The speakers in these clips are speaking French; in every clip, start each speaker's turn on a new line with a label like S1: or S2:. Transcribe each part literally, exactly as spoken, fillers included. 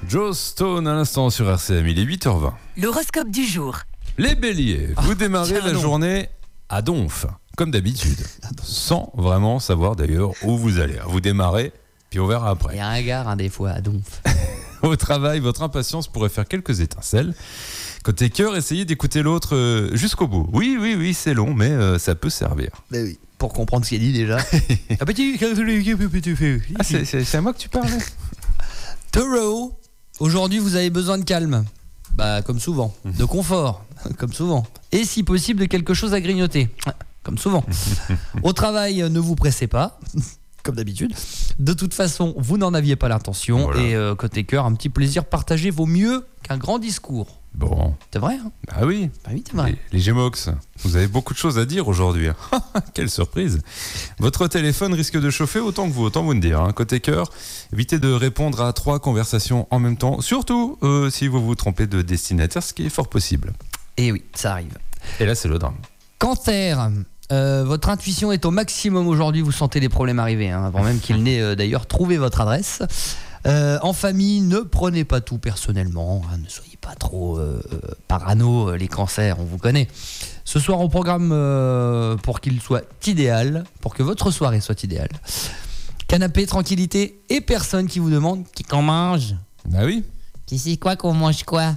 S1: Joe Stone à l'instant sur R C M, il est huit heures vingt.
S2: L'horoscope du jour.
S1: Les béliers, vous démarrez
S3: tiens
S1: la
S3: donc.
S1: journée à donf, comme d'habitude, sans vraiment savoir d'ailleurs où vous allez. Vous démarrez, puis on verra
S3: Il
S1: après.
S3: y a un gars, hein, des fois, à donf.
S1: Au travail, votre impatience pourrait faire quelques étincelles. Côté cœur, essayez d'écouter l'autre euh, jusqu'au bout. Oui, oui, oui, c'est long, mais euh, ça peut servir.
S3: Ben oui, pour comprendre ce qu'il dit déjà. Ah, petit,
S1: Ah, c'est, c'est, c'est à moi que tu parlais.
S3: Taureau, aujourd'hui vous avez besoin de calme. Bah, comme souvent. De confort, comme souvent. Et si possible, de quelque chose à grignoter. Comme souvent. Au travail, ne vous pressez pas. Comme d'habitude. De toute façon, vous n'en aviez pas l'intention.
S1: Voilà.
S3: Et euh, côté cœur, un petit plaisir partagé vaut mieux qu'un grand discours.
S1: Bon,
S3: C'est vrai, hein?
S1: ah oui.
S3: Bah oui, c'est vrai.
S1: Les, les Gémox, vous avez beaucoup de choses à dire aujourd'hui. Quelle surprise. Votre téléphone risque de chauffer autant que vous, autant vous me dire. Hein. Côté cœur, évitez de répondre à trois conversations en même temps, surtout euh, si vous vous trompez de destinataire, ce qui est fort possible.
S3: Et oui, ça arrive.
S1: Et là, c'est le drame.
S3: Cancer, euh, votre intuition est au maximum aujourd'hui, vous sentez les problèmes arriver, hein, avant même qu'il n'ait euh, d'ailleurs trouvé votre adresse. Euh, en famille, ne prenez pas tout personnellement, hein, ne soyez pas trop euh, euh, parano, euh, les cancers, on vous connaît. Ce soir, on programme euh, pour qu'il soit idéal, pour que votre soirée soit idéale. Canapé, tranquillité et personne qui vous demande qui qu'on mange.
S1: Ah oui.
S3: Qui c'est quoi qu'on mange quoi?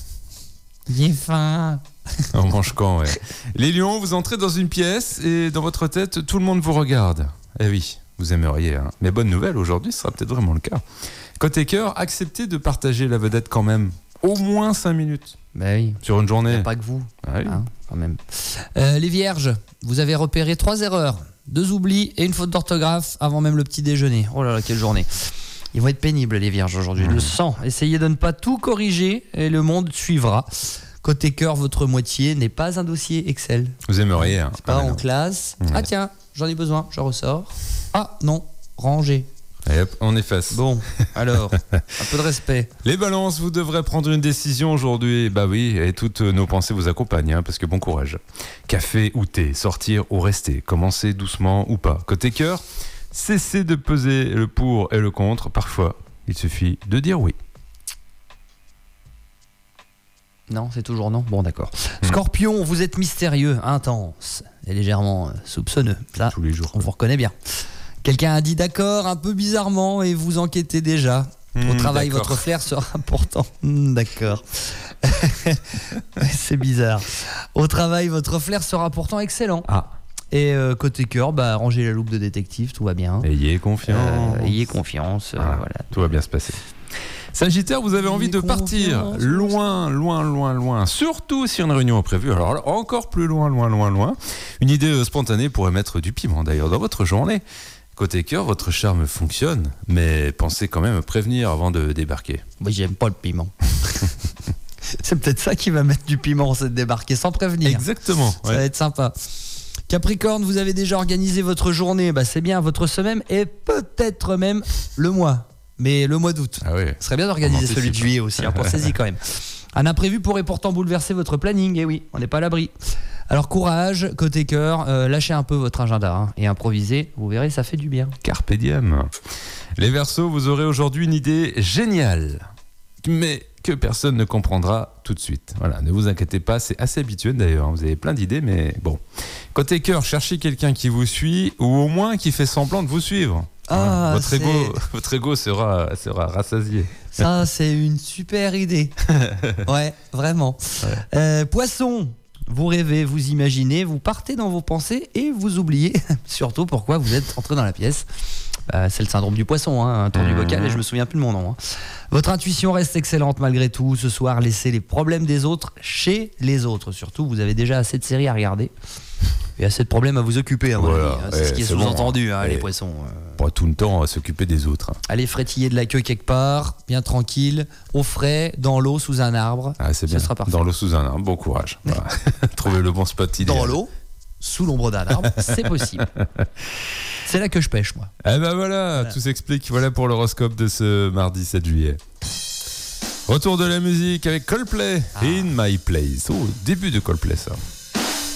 S3: J'ai faim.
S1: On mange quand, ouais. Les lions, vous entrez dans une pièce et dans votre tête, tout le monde vous regarde. Eh oui, vous aimeriez. Hein. Mais bonne nouvelle, aujourd'hui, ce sera peut-être vraiment le cas. Côté cœur, acceptez de partager la vedette quand même. Au moins cinq minutes.
S3: Bah oui.
S1: Sur une journée.
S3: Pas que vous.
S1: Ah oui.
S3: Hein, quand même. Euh, les vierges, vous avez repéré trois erreurs, deux oublis et une faute d'orthographe avant même le petit déjeuner. Oh là là, quelle journée. Ils vont être pénibles, les vierges, aujourd'hui. Je le sens. Essayez de ne pas tout corriger et le monde suivra. Côté cœur, votre moitié n'est pas un dossier Excel.
S1: Vous aimeriez. Hein.
S3: Pas
S1: Ah,
S3: en
S1: non.
S3: classe.
S1: Ouais.
S3: Ah tiens, j'en ai besoin, je ressors. Ah non, rangé.
S1: Et hop, on efface.
S3: Bon, alors, un peu de respect.
S1: Les balances, vous devrez prendre une décision aujourd'hui. Bah oui, et toutes nos pensées vous accompagnent, hein, parce que bon courage. Café ou thé, sortir ou rester, commencer doucement ou pas. Côté cœur, cessez de peser le pour et le contre. Parfois, il suffit de dire oui.
S3: Non, c'est toujours non. Bon, d'accord. Scorpion, vous êtes mystérieux, intense et légèrement euh, soupçonneux. Ça,
S1: Tous les jours.
S3: on vous reconnaît bien. Quelqu'un a dit d'accord un peu bizarrement et vous enquêtez déjà. Au
S1: Mmh,
S3: travail,
S1: d'accord.
S3: votre flair sera important. Mmh, d'accord. C'est bizarre. Au travail, votre flair sera pourtant excellent.
S1: Ah,
S3: Et euh, côté cœur, bah, rangez la loupe de détective, tout va bien.
S1: ayez confiance.
S3: Euh, ayez confiance. euh,
S1: Voilà,
S3: voilà.
S1: Tout va bien se passer. Sagittaire, vous avez envie
S3: Ayez
S1: de partir
S3: confiance.
S1: loin, loin, loin, loin. Surtout si une réunion est prévue. Alors là, encore plus loin, loin, loin, loin. Une idée euh, spontanée pourrait mettre du piment d'ailleurs dans votre journée. Côté cœur, votre charme fonctionne, mais pensez quand même à prévenir avant de débarquer.
S3: Moi, j'aime pas le piment. C'est peut-être ça qui va mettre du piment, c'est de débarquer sans prévenir.
S1: Exactement.
S3: Ça
S1: ouais.
S3: va être sympa. Capricorne, vous avez déjà organisé votre journée, bah c'est bien, votre semaine et peut-être même le mois. Mais le mois d'août.
S1: Ah ouais.
S3: Ce serait bien d'organiser
S1: On
S3: celui de
S1: anticipe.
S3: juillet aussi, hein, pensez-y quand même. Un imprévu pourrait pourtant bouleverser votre planning, et oui, on n'est pas à l'abri. Alors courage, côté cœur, euh, lâchez un peu votre agenda hein, et improvisez, vous verrez, ça fait du bien.
S1: Carpe diem. Les Verseaux, vous aurez aujourd'hui une idée géniale, mais que personne ne comprendra tout de suite. Voilà, ne vous inquiétez pas, c'est assez habituel d'ailleurs. hein. Vous avez plein d'idées, mais bon. Côté cœur, cherchez quelqu'un qui vous suit ou au moins qui fait semblant de vous suivre.
S3: Ah,
S1: votre
S3: c'est-
S1: ego, votre ego sera, sera rassasié.
S3: Ça, c'est une super idée. Ouais, vraiment. Euh, poisson, vous rêvez, vous imaginez, vous partez dans vos pensées et vous oubliez surtout pourquoi vous êtes entré dans la pièce. Euh, c'est le syndrome du poisson, hein, un tour du bocal et je me souviens plus de mon nom. hein. Votre intuition reste excellente malgré tout. Ce soir, laissez les problèmes des autres chez les autres. Surtout, vous avez déjà assez de séries à regarder et assez de problèmes à vous occuper. À mon
S1: Voilà,
S3: avis, hein. C'est
S1: ouais,
S3: ce qui est
S1: c'est bon,
S3: sous-entendu, hein,
S1: hein.
S3: les
S1: Et-
S3: poissons. euh.
S1: Pas tout le temps à s'occuper des autres. hein.
S3: Allez frétiller de la queue quelque part, bien tranquille, au frais, dans l'eau, sous un arbre.
S1: Ah, c'est
S3: Ce
S1: bien.
S3: sera parfait.
S1: Dans l'eau sous un arbre, bon courage. Voilà. Trouvez le bon spot idéal.
S3: Dans l'eau, sous l'ombre d'un arbre, c'est possible. C'est là que je pêche, moi.
S1: Eh ben voilà, tout s'explique. Voilà pour l'horoscope de ce mardi sept juillet. Retour de la musique avec Coldplay, In My Place. Oh, début de Coldplay ça.